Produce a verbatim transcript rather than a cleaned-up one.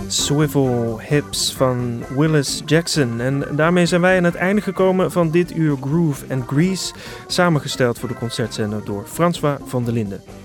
Swivel Hips van Willis Jackson. En daarmee zijn wij aan het einde gekomen van dit uur Groove and Grease, samengesteld voor de Concertzender door François van der Linden.